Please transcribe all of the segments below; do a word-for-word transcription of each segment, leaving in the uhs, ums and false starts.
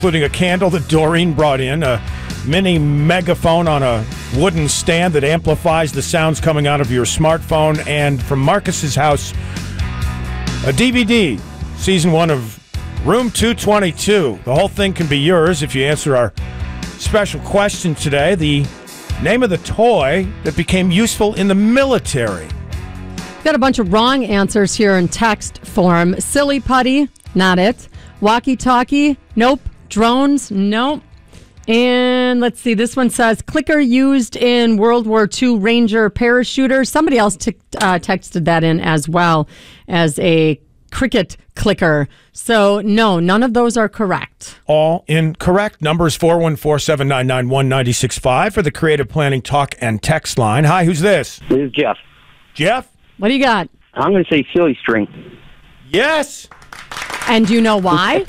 including a candle that Doreen brought in, a mini megaphone on a wooden stand that amplifies the sounds coming out of your smartphone, and from Marcus's house, a D V D, season one of Room two twenty-two. The whole thing can be yours if you answer our special question today. The name of the toy that became useful in the military. Got a bunch of wrong answers here in text form. Silly putty, not it. Walkie-talkie, nope. Drones, nope. And let's see, this one says clicker used in World War Two Ranger parachuter. Somebody else t- uh, texted that in as well as a cricket clicker. So, no, none of those are correct. All incorrect. Numbers four one four, seven nine nine, one nine six five for the Creative Planning Talk and Text line. Hi, who's this? This is Jeff. Jeff? What do you got? I'm going to say silly string. Yes. And do you know why?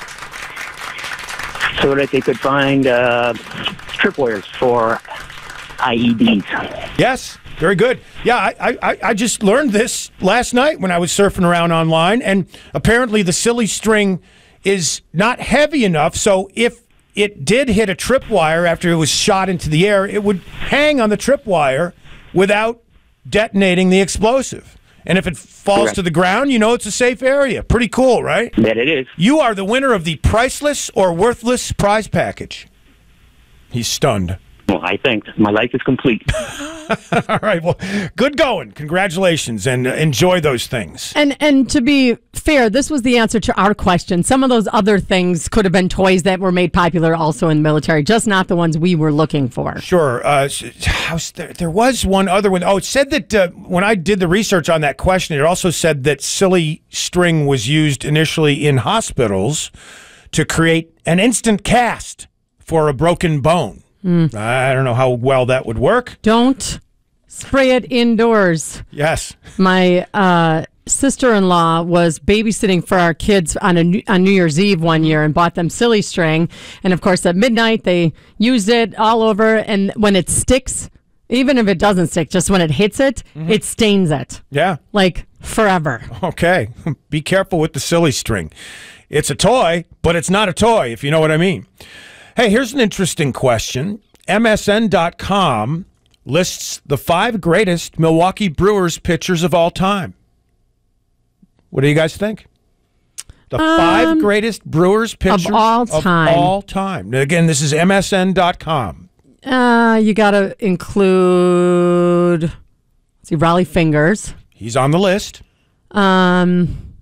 So that they could find uh, tripwires for I E Ds. Yes. Very good. Yeah, I, I, I just learned this last night when I was surfing around online, and apparently the silly string is not heavy enough, so if it did hit a tripwire after it was shot into the air, it would hang on the tripwire without detonating the explosive. And if it falls Correct. to the ground, you know it's a safe area. Pretty cool, right? That it is. You are the winner of the priceless or worthless prize package. He's stunned. Well, I think my life is complete. All right. Well, good going. Congratulations, and uh, enjoy those things. And and to be fair, this was the answer to our question. Some of those other things could have been toys that were made popular also in the military, just not the ones we were looking for. Sure. Uh, there, there was one other one. Oh, it said that uh, when I did the research on that question, it also said that silly string was used initially in hospitals to create an instant cast for a broken bone. Mm. I don't know how well that would work. Don't spray it indoors. Yes. My uh, sister-in-law was babysitting for our kids on a on New Year's Eve one year and bought them silly string. And, of course, at midnight, they used it all over. And when it sticks, even if it doesn't stick, just when it hits it, mm-hmm. it stains it. Yeah. Like forever. Okay. Be careful with the silly string. It's a toy, but it's not a toy, if you know what I mean. Hey, here's an interesting question. M S N dot com lists the five greatest Milwaukee Brewers pitchers of all time. What do you guys think? The um, five greatest Brewers pitchers of all time. Of all time. Now, again, this is M S N dot com. Uh, you got to include, let's see, Raleigh Fingers. He's on the list. Um,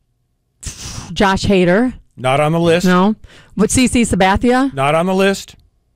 Josh Hader. Not on the list. No. What, C C Sabathia? Not on the list.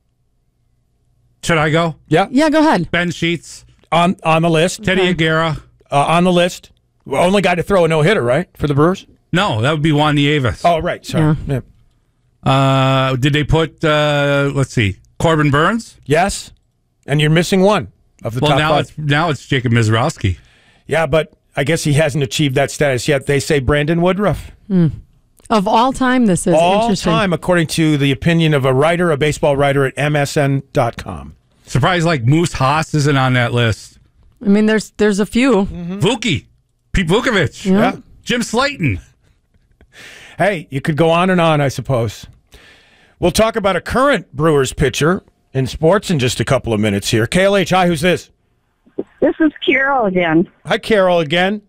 Should I go? Yeah. Yeah, go ahead. Ben Sheets. On on the list. Teddy Okay. Aguirre. Uh, on the list. Only guy to throw a no-hitter, right, for the Brewers? No, that would be Juan Nieves. Oh, right. Sorry. Yeah. Yeah. Uh, did they put, uh, let's see, Corbin Burns? Yes. And you're missing one of the well, top now five. it's now it's Jacob Mizrowski. Yeah, but I guess he hasn't achieved that status yet. They say Brandon Woodruff. Mm. Of all time, this is all interesting. All time, according to the opinion of a writer, a baseball writer at M S N dot com. Surprised like Moose Haas isn't on that list. I mean, there's there's a few. Mm-hmm. Vuki. Pete Vukovich. Yeah. yeah. Jim Slayton. Hey, you could go on and on, I suppose. We'll talk about a current Brewers pitcher in sports in just a couple of minutes here. K L H, hi, who's this? This is Carol again. Hi, Carol again.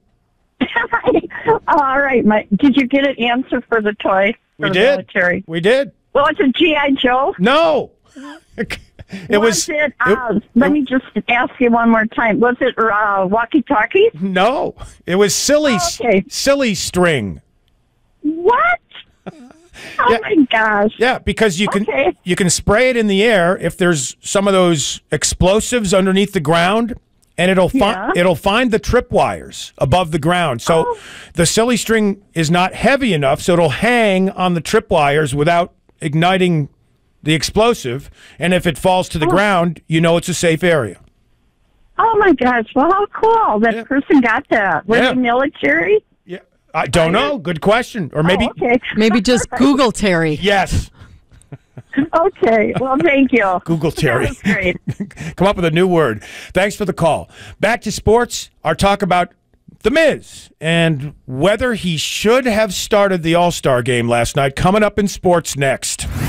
All right. My, did you get an answer for the toy? For we the did. Military? We did. Well, it's a G I. Joe. No. It was, was it, uh, it, let it, me just ask you one more time. Was it uh, walkie-talkie? No. It was silly, oh, okay. silly string. What? Oh, yeah. my gosh. Yeah, because you can okay. you can spray it in the air if there's some of those explosives underneath the ground, and it'll find yeah. it'll find the tripwires above the ground. So oh. the silly string is not heavy enough, so it'll hang on the tripwires without igniting the explosive. And if it falls to the oh. ground, you know it's a safe area. Oh, my gosh. Well, how cool. That yeah. person got that. Was yeah. it military? Yeah, I don't know. Good question. Or maybe oh, okay. maybe just Google Terry. Yes. Okay. Well, thank you. Google Terry. That was great. Come up with a new word. Thanks for the call. Back to sports. Our talk about The Miz, and whether he should have started the All-Star game last night, coming up in sports next.